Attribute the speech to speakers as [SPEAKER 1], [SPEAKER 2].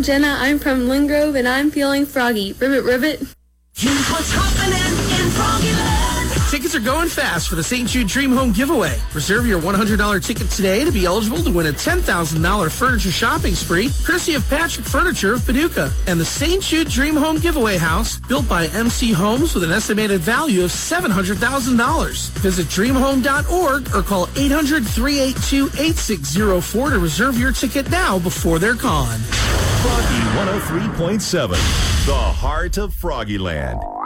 [SPEAKER 1] I'm Jenna. I'm from Lynn Grove, and I'm feeling froggy. Ribbit, ribbit.
[SPEAKER 2] Here's what's happening in Froggyland.
[SPEAKER 3] Tickets are going fast for the St. Jude Dream Home giveaway. Reserve your $100 ticket today to be eligible to win a $10,000 furniture shopping spree, courtesy of Patrick Furniture of Paducah, and the St. Jude Dream Home giveaway house, built by MC Homes with an estimated value of $700,000. Visit dreamhome.org or call 800-382-8604 to reserve your ticket now before they're gone.
[SPEAKER 4] Froggy 103.7, the heart of Froggyland.